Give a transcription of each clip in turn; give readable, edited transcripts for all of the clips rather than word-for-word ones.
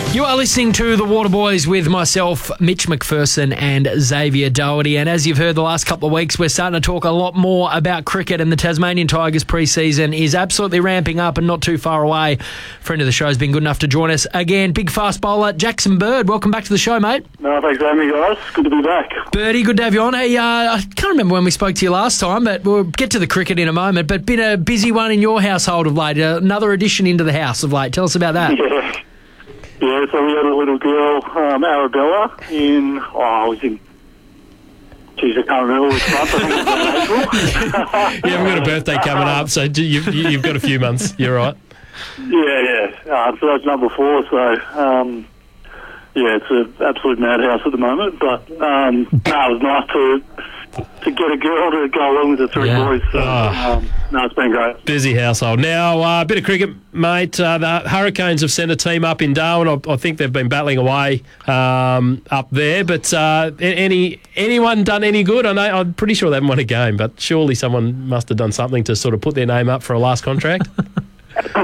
You are listening to The Waterboys with myself, Mitch McPherson and Xavier Doherty. And as you've heard the last couple of weeks, we're starting to talk a lot more about cricket, and the Tasmanian Tigers pre-season is absolutely ramping up and not too far away. Friend of the show has been good enough to join us again. Big fast bowler, Jackson Bird. Welcome back to the show, mate. No, thanks for having me, guys. Good to be back. Birdie, good to have you on. Hey, I can't remember when we spoke to you last time, but we'll get to the cricket in a moment. But been a busy one in your household of late. Another addition into the house of late. Tell us about that. Yeah, so we had a little girl, Arabella, I can't remember which month. I think it was in April. You haven't got a birthday coming up, so you've got a few months. You're right. Yeah. So that's number 4. So, it's an absolute madhouse at the moment. But, it was nice to get a girl to go along with the 3 boys. So, it's been great. Busy household. Now, a bit of cricket, mate. The Hurricanes have sent a team up in Darwin. I think they've been battling away up there. But anyone done any good? I know, I'm pretty sure they haven't won a game, but surely someone must have done something to sort of put their name up for a last contract. To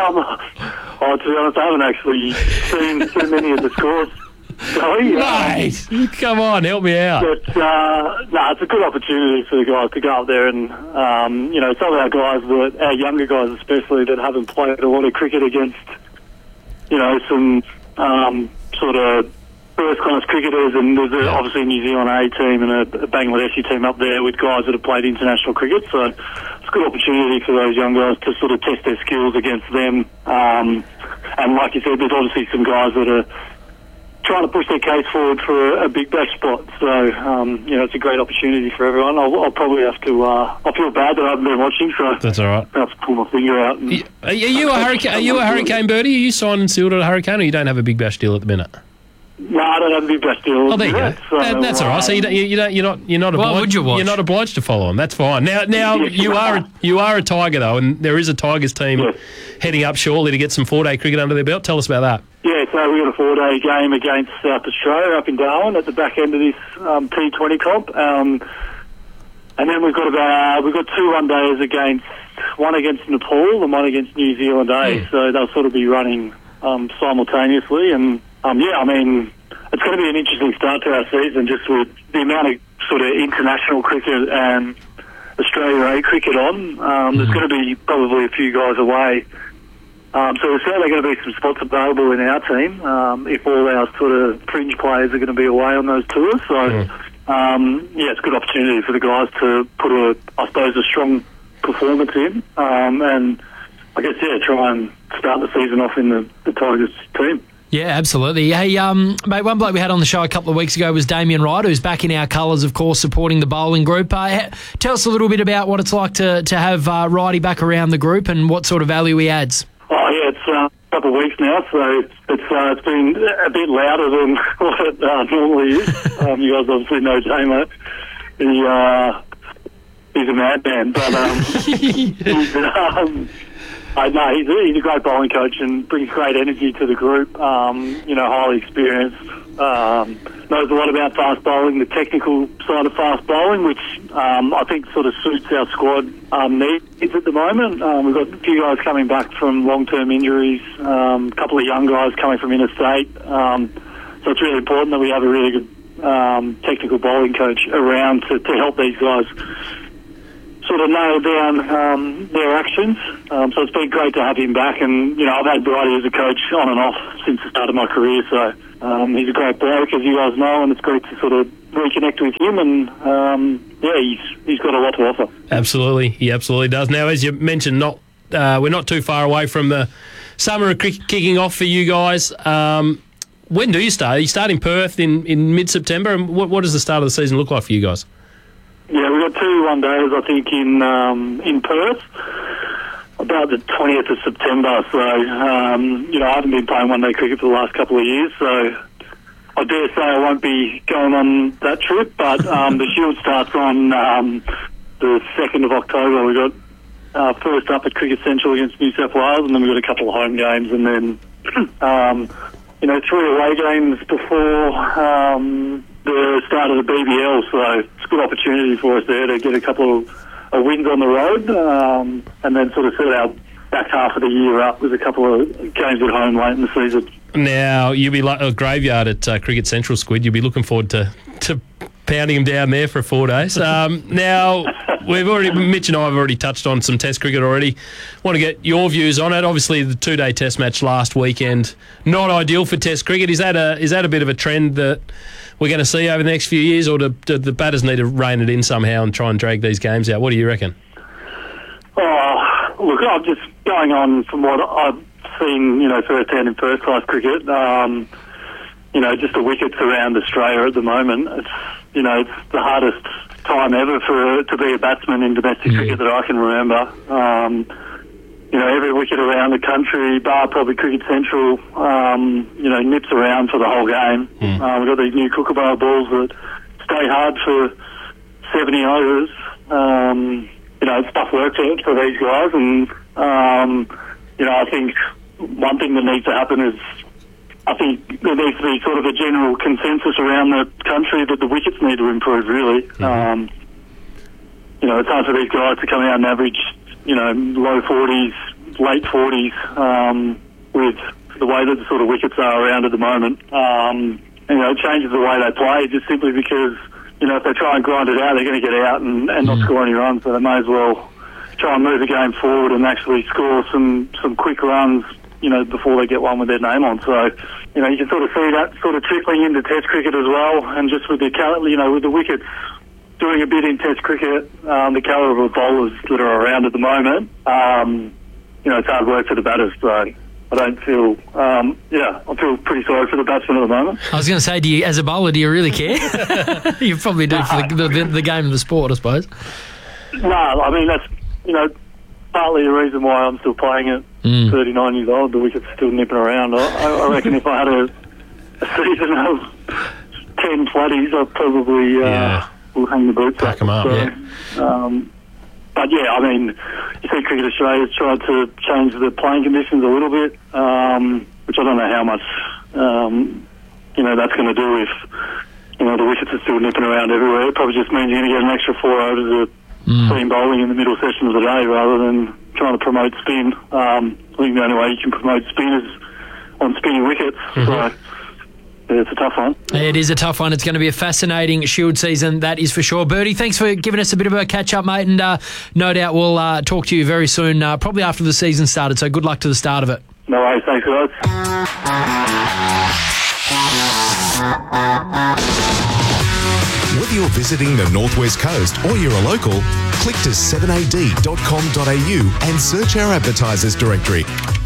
be honest, I haven't actually seen too many of the scores. Mate, come on, help me out. But, it's a good opportunity for the guys to go up there and, some of our guys, our younger guys especially, that haven't played a lot of cricket against, some sort of first-class cricketers, and there's obviously a New Zealand A team and a Bangladeshi team up there with guys that have played international cricket, so it's a good opportunity for those young guys to sort of test their skills against them. And like you said, there's obviously some guys that are trying to push their case forward for a big bash spot. So, it's a great opportunity for everyone. I'll probably have to... I feel bad that I haven't been watching, so... That's all right. I have to pull my finger out. Are you a Hurricane, Birdie? Are you signed and sealed at a Hurricane, or you don't have a big bash deal at the minute? No, I don't have a big bash deal. Oh, there you go. So, that's all right. So you're not obliged. Why would you watch? You're not obliged to follow them. That's fine. Now you are a Tiger though, and there is a Tigers team heading up shortly to get some 4-day cricket under their belt. Tell us about that. Yeah, so we got a 4-day game against South Australia up in Darwin at the back end of this T20 comp, and then we've got 2 1-days one against Nepal and one against New Zealand A. So they'll sort of be running simultaneously, and it's going to be an interesting start to our season, just with the amount of sort of international cricket and Australia A cricket on. There's going to be probably a few guys away. So there's certainly going to be some spots available in our team if all our sort of fringe players are going to be away on those tours. So, it's a good opportunity for the guys to put a strong performance in, and I guess, try and start the season off in the Tigers team. Yeah, absolutely. Hey, mate, one bloke we had on the show a couple of weeks ago was Damien Wright, who's back in our colours, of course, supporting the bowling group. Tell us a little bit about what it's like to have Wrighty back around the group and what sort of value he adds. Oh, yeah, it's a couple of weeks now, so it's been a bit louder than what it normally is. You guys obviously know Damo. He's a madman, but he's a great bowling coach and brings great energy to the group. Highly experienced. Knows a lot about fast bowling, the technical side of fast bowling, which I think sort of suits our squad needs at the moment. We've got a few guys coming back from long-term injuries, a couple of young guys coming from interstate. So it's really important that we have a really good technical bowling coach around to help these guys sort of nail down their actions. So it's been great to have him back, and I've had Bridie as a coach on and off since the start of my career, so he's a great bloke, as you guys know, and it's great to sort of reconnect with him, and he's got a lot to offer. Absolutely, he absolutely does. Now, as you mentioned, we're not too far away from the summer of cricket kicking off for you guys. When do you start? You start in Perth in mid-September, and what does the start of the season look like for you guys? Yeah, we've got 2 1-days, I think, in Perth, about the 20th of September. So, I haven't been playing one-day cricket for the last couple of years, so I dare say I won't be going on that trip. But the Shield starts on the 2nd of October. We've got first up at Cricket Central against New South Wales, and then we've got a couple of home games, and then 3 away games before the start of the BBL, so it's a good opportunity for us there to get a couple of wins on the road, and then sort of set back half of the year up with a couple of games at home late in the season. Now, you'll be like a graveyard at Cricket Central, Squid. You'll be looking forward to pounding them down there for 4 days. Now, Mitch and I have already touched on some Test cricket already. Want to get your views on it. Obviously, the 2-day Test match last weekend, not ideal for Test cricket. Is that a bit of a trend that we're going to see over the next few years, or do the batters need to rein it in somehow and try and drag these games out? What do you reckon? Oh, look, I'm just going on from what I've seen, firsthand in first-class cricket. Just the wickets around Australia at the moment. It's the hardest time ever to be a batsman in domestic cricket that I can remember. Every wicket around the country, bar probably Cricket Central, nips around for the whole game. We've got these new Kookaburra balls that stay hard for 70 overs. It's tough work for these guys, and I think one thing that needs to happen is, I think there needs to be sort of a general consensus around the country that the wickets need to improve, really. It's hard for these guys to come out and average, low 40s, late 40s, with the way that the sort of wickets are around at the moment. It changes the way they play just simply because, if they try and grind it out, they're going to get out and not score any runs, so they may as well try and move the game forward and actually score some quick runs, before they get one with their name on. So, you can sort of see that sort of trickling into Test cricket as well, and just with with the wickets doing a bit in Test cricket, the calibre of bowlers that are around at the moment, it's hard work for the batters. So I don't feel, I feel pretty sorry for the batsmen at the moment. I was going to say, as a bowler, do you really care? You probably do for the game of the sport, I suppose. No, I mean, that's, partly the reason why I'm still playing at 39 years old. The wicket's still nipping around. I reckon if I had a season of 10 flatties, I'd probably will hang the boots pack them up. But yeah, I mean, you see Cricket Australia's tried to change the playing conditions a little bit, which I don't know how much that's going to do if the wickets are still nipping around everywhere. It probably just means you're going to get an extra 4 overs of seam bowling in the middle session of the day rather than trying to promote spin. I think the only way you can promote spin is on spinning wickets. So it's a tough one. It is a tough one. It's going to be a fascinating Shield season, that is for sure. Bertie, thanks for giving us a bit of a catch-up, mate, and no doubt we'll talk to you very soon, probably after the season started, so good luck to the start of it. No worries. Thanks, guys. Whether you're visiting the Northwest Coast or you're a local, click to 7ad.com.au and search our advertisers directory.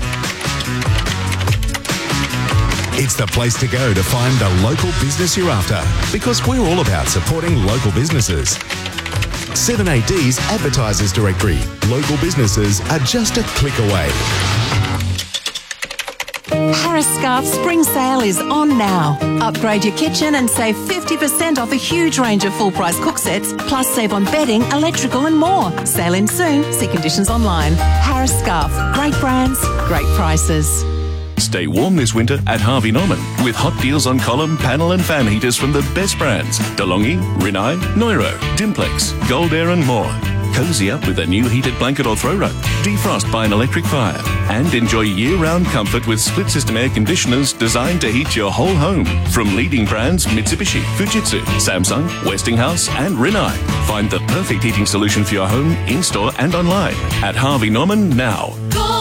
It's the place to go to find the local business you're after, because we're all about supporting local businesses. 7AD's advertisers directory. Local businesses are just a click away. Harris Scarf Spring Sale is on now. Upgrade your kitchen and save 50% off a huge range of full-price cook sets, plus save on bedding, electrical and more. Sale in soon. See conditions online. Harris Scarf. Great brands, great prices. Stay warm this winter at Harvey Norman with hot deals on column, panel and fan heaters from the best brands: DeLonghi, Rinnai, Neuro, Dimplex, Gold Air and more. Cozy up with a new heated blanket or throw rug. Defrost by an electric fire. And enjoy year-round comfort with split-system air conditioners designed to heat your whole home. From leading brands Mitsubishi, Fujitsu, Samsung, Westinghouse and Rinnai. Find the perfect heating solution for your home, in-store and online at Harvey Norman now.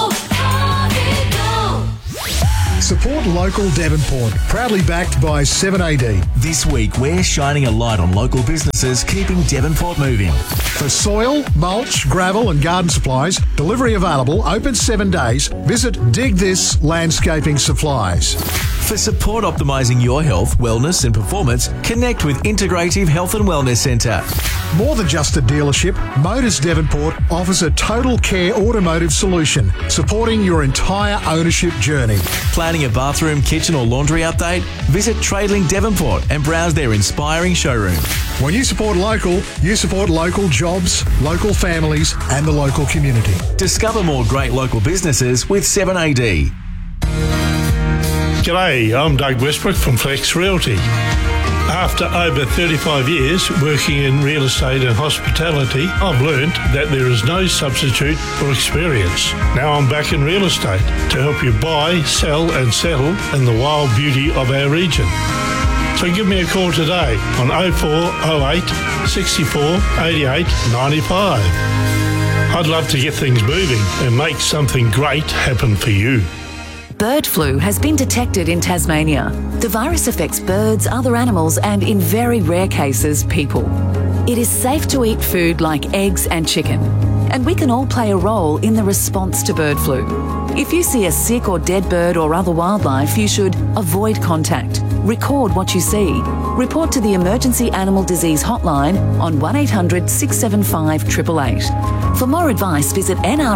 Support local Devonport, proudly backed by 7AD. This week, we're shining a light on local businesses keeping Devonport moving. For soil, mulch, gravel and garden supplies, delivery available, open 7 days. Visit Dig This Landscaping Supplies. For support optimising your health, wellness and performance, connect with Integrative Health and Wellness Centre. More than just a dealership, Motors Devonport offers a total care automotive solution, supporting your entire ownership journey. Planning a bathroom, kitchen or laundry update? Visit Tradelink Devonport and browse their inspiring showroom. When you support local jobs, local families and the local community. Discover more great local businesses with 7AD. G'day, I'm Doug Westbrook from Flex Realty. After over 35 years working in real estate and hospitality, I've learned that there is no substitute for experience. Now I'm back in real estate to help you buy, sell and settle in the wild beauty of our region. So give me a call today on 0408 64 88 95. I'd love to get things moving and make something great happen for you. Bird flu has been detected in Tasmania. The virus affects birds, other animals, and in very rare cases, people. It is safe to eat food like eggs and chicken, and we can all play a role in the response to bird flu. If you see a sick or dead bird or other wildlife, you should avoid contact, record what you see, report to the Emergency Animal Disease Hotline on 1800 675 888. For more advice, visit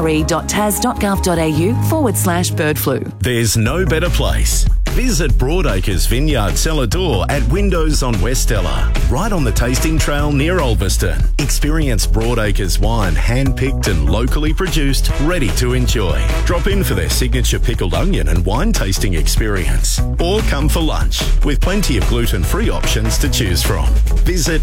nre.tas.gov.au/bird flu. There's no better place. Visit Broadacres Vineyard Cellar Door at Windows on Westella, right on the tasting trail near Ulverston. Experience Broadacres wine, hand-picked and locally produced, ready to enjoy. Drop in for their signature pickled onion and wine tasting experience. Or come for lunch, with plenty of gluten-free options to choose from. Visit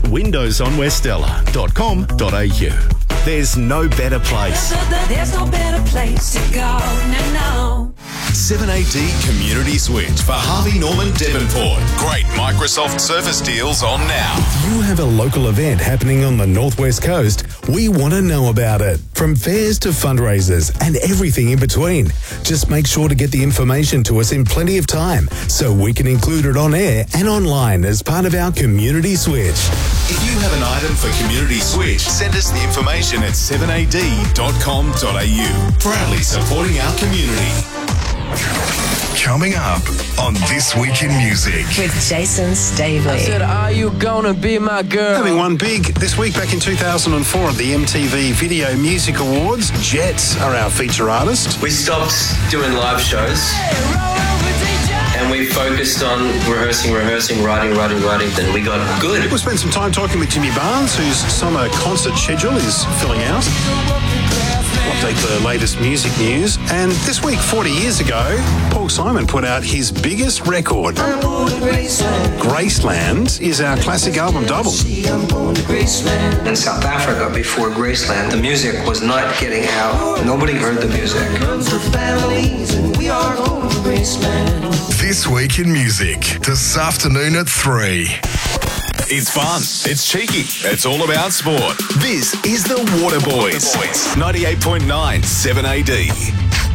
windowsonwestella.com.au. There's no better place. There's no better place to go, no. 7AD Community Switch for Harvey Norman Devonport. Great Microsoft Surface deals on now. You have a local event happening on the Northwest Coast? We want to know about it. From fairs to fundraisers and everything in between. Just make sure to get the information to us in plenty of time so we can include it on air and online as part of our Community Switch. If you have an item for Community Switch, send us the information at 7ad.com.au. Proudly supporting our community. Coming up on This Week in Music With Jason Stavely. I said, are you gonna be my girl? Having won big this week back in 2004 at the MTV Video Music Awards, Jets are our feature artist. We stopped doing live shows and we focused on rehearsing, writing. Then we got good. We'll spend some time talking with Jimmy Barnes, whose summer concert schedule is filling out. We'll update the latest music news. And this week, 40 years ago, Paul Simon put out his biggest record. Graceland is our classic album double. In South Africa, before Graceland, the music was not getting out. Nobody heard the music. This Week in Music, this afternoon at 3. It's fun, it's cheeky, it's all about sport. This is the Water Boys. 98.9 7AD.